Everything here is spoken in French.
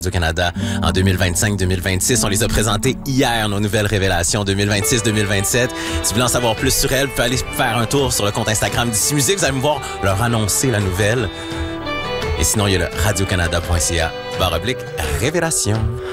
Radio-Canada en 2025-2026. On les a présentées hier, nos nouvelles révélations 2026-2027. Si vous voulez en savoir plus sur elles, vous pouvez aller faire un tour sur le compte Instagram d'Ici Musique. Vous allez me voir leur annoncer la nouvelle. Et sinon, il y a le radiocanada.ca/révélation.